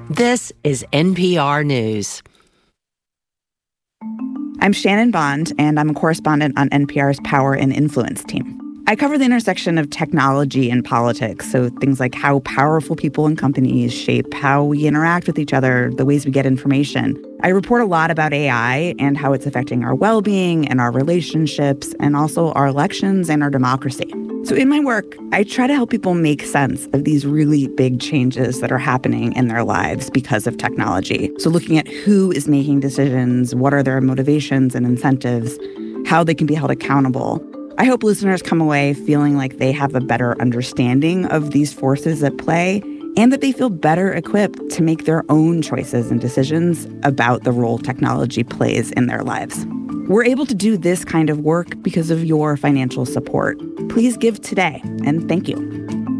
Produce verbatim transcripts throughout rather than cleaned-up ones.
This is N P R News. I'm Shannon Bond, and I'm a correspondent on N P R's Power and Influence team. I cover the intersection of technology and politics, so things like how powerful people and companies shape how we interact with each other, the ways we get information. I report a lot about A I and how it's affecting our well-being and our relationships, and also our elections and our democracy. So in my work, I try to help people make sense of these really big changes that are happening in their lives because of technology. So looking at who is making decisions, what are their motivations and incentives, how they can be held accountable. I hope listeners come away feeling like they have a better understanding of these forces at play and that they feel better equipped to make their own choices and decisions about the role technology plays in their lives. We're able to do this kind of work because of your financial support. Please give today, and thank you.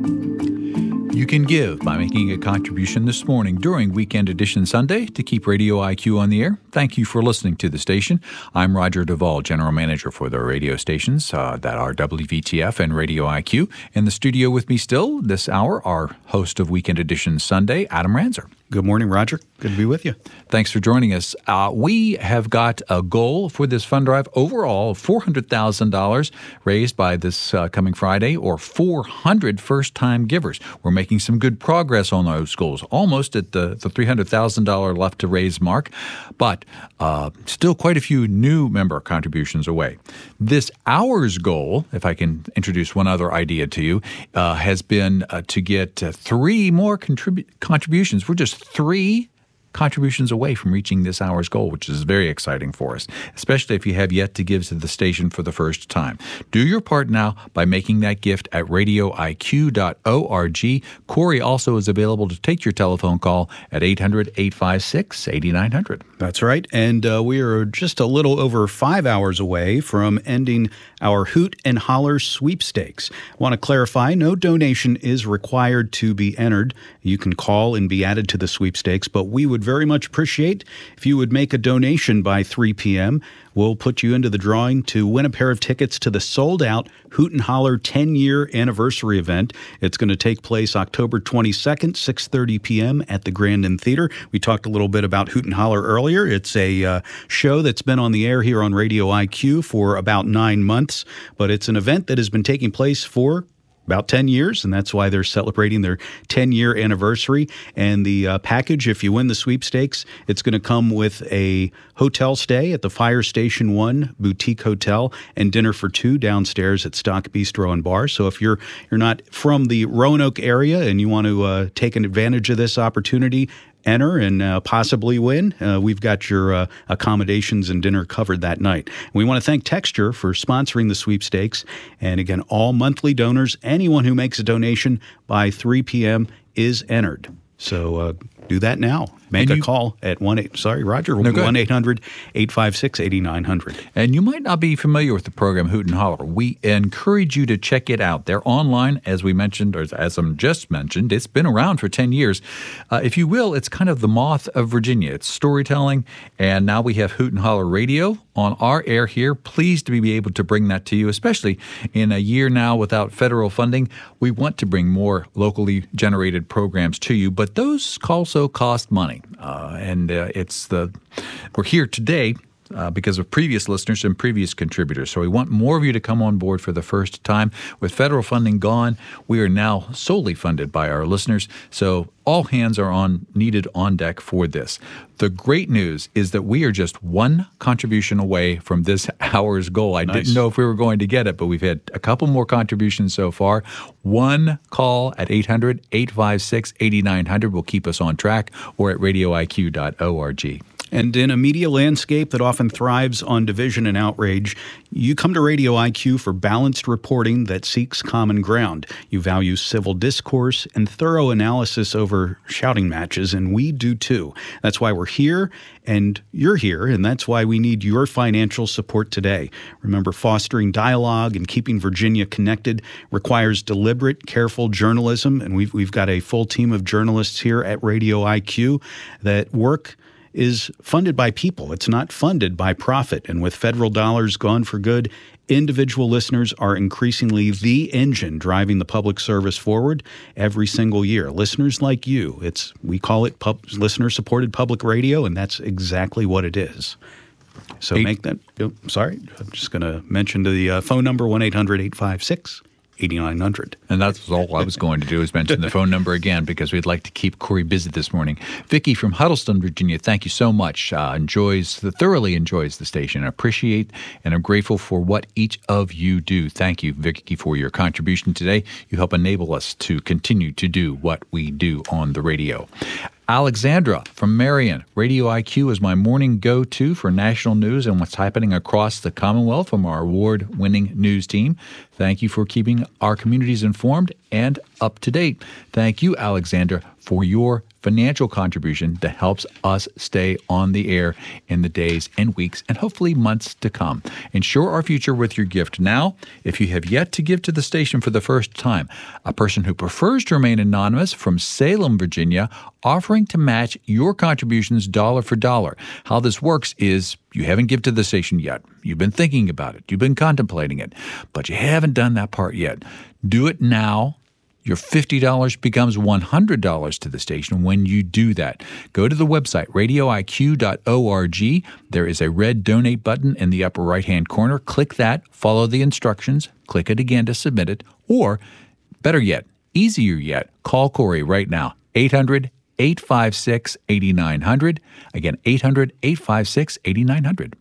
You can give by making a contribution this morning during Weekend Edition Sunday to keep Radio I Q on the air. Thank you for listening to the station. I'm Roger Duvall, General Manager for the radio stations uh, that are W V T F and Radio I Q. In the studio with me still this hour, our host of Weekend Edition Sunday, Adam Ranzer. Good morning, Roger. Good to be with you. Thanks for joining us. Uh, we have got a goal for this fund drive overall of four hundred thousand dollars raised by this uh, coming Friday, or four hundred first-time givers. We're making some good progress on those goals, almost at the, the three hundred thousand dollars left to raise mark, but uh, still quite a few new member contributions away. This hour's goal, if I can introduce one other idea to you, uh, has been uh, to get uh, three more contribu- contributions. We're just three contributions away from reaching this hour's goal, which is very exciting for us, especially if you have yet to give to the station for the first time. Do your part now by making that gift at radio I Q dot org. Corey also is available to take your telephone call at eight hundred, eight five six, eight nine zero zero. That's right. And uh, we are just a little over five hours away from ending our Hoot and Holler sweepstakes. I want to clarify, no donation is required to be entered. You can call and be added to the sweepstakes, but we would very much appreciate if you would make a donation by three p.m. We'll put you into the drawing to win a pair of tickets to the sold-out Hoot and Holler ten-year anniversary event. It's going to take place October twenty-second, six thirty p.m. at the Grandin Theater. We talked a little bit about Hoot and Holler earlier. It's a uh, show that's been on the air here on Radio I Q for about nine months, but it's an event that has been taking place for about ten years, and that's why they're celebrating their ten-year anniversary. And the uh, package, if you win the sweepstakes, it's going to come with a hotel stay at the Fire Station One Boutique Hotel and dinner for two downstairs at Stock Bistro and Bar. So if you're you're not from the Roanoke area and you want to uh, take advantage of this opportunity, enter and uh, possibly win, Uh, we've got your uh, accommodations and dinner covered that night. And we want to thank Texture for sponsoring the sweepstakes. And again, all monthly donors, anyone who makes a donation by three p.m. is entered. So uh, do that now. Make and a you, call at one eight. Sorry, Roger. No, one eight hundred, eight five six, eight nine zero zero. And you might not be familiar with the program Hoot and Holler. We encourage you to check it out. They're online, as we mentioned, or as I just mentioned. It's been around for ten years. Uh, if you will, it's kind of the moth of Virginia. It's storytelling, and now we have Hoot and Holler Radio on our air here. Pleased to be able to bring that to you, especially in a year now without federal funding. We want to bring more locally generated programs to you, but those also cost money. Uh, and uh, it's the we're here today uh, because of previous listeners and previous contributors. So we want more of you to come on board for the first time. With federal funding gone, we are now solely funded by our listeners. So all hands are on needed on deck for this. The great news is that we are just one contribution away from this hour's goal. I nice. didn't know if we were going to get it, but we've had a couple more contributions so far. One call at eight hundred, eight five six, eight nine zero zero will keep us on track, or at radio I Q dot org. And in a media landscape that often thrives on division and outrage, you come to Radio I Q for balanced reporting that seeks common ground. You value civil discourse and thorough analysis over shouting matches, and we do too. That's why we're here, and you're here, and that's why we need your financial support today. Remember, fostering dialogue and keeping Virginia connected requires deliberate, careful journalism, and we've, we've got a full team of journalists here at Radio I Q that work is funded by people. It's not funded by profit. And with federal dollars gone for good, individual listeners are increasingly the engine driving the public service forward every single year. Listeners like you, it's we call it pub, listener-supported public radio, and that's exactly what it is. So Eight. make that oh, – sorry, I'm just going to mention the uh, phone number, one eight hundred eight five six eighty-nine hundred. And that's all I was going to do is mention the phone number again because we'd like to keep Corey busy this morning. Vicki from Huddleston, Virginia, thank you so much. Uh, enjoys the thoroughly enjoys the station. I appreciate and I'm grateful for what each of you do. Thank you, Vicki, for your contribution today. You help enable us to continue to do what we do on the radio. Alexandra from Marion. Radio I Q is my morning go-to for national news and what's happening across the Commonwealth from our award-winning news team. Thank you for keeping our communities informed and up to date. Thank you, Alexandra, for your financial contribution that helps us stay on the air in the days and weeks and hopefully months to come. Ensure our future with your gift now. If you have yet to give to the station for the first time, a person who prefers to remain anonymous from Salem, Virginia, offering to match your contributions dollar for dollar. How this works is you haven't given to the station yet. You've been thinking about it. You've been contemplating it, but you haven't done that part yet. Do it now. Your fifty dollars becomes one hundred dollars to the station when you do that. Go to the website, radio I Q dot org. There is a red donate button in the upper right-hand corner. Click that, follow the instructions, click it again to submit it, or better yet, easier yet, call Corey right now, eight hundred eight five six eight nine zero zero. Again, eight hundred eight five six eight nine zero zero.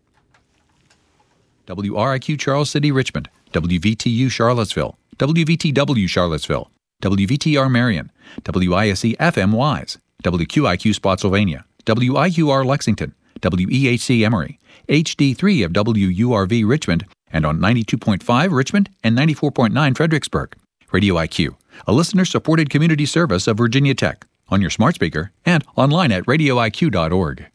W R I Q Charles City, Richmond. W V T U Charlottesville. W V T W Charlottesville, W V T R Marion, W I S E F M Wise, W Q I Q Spotsylvania, W I Q R Lexington, W E H C Emory, H D three of W U R V Richmond, and on ninety-two point five Richmond and ninety-four point nine Fredericksburg. Radio I Q, a listener-supported community service of Virginia Tech, on your smart speaker and online at radio I Q dot org.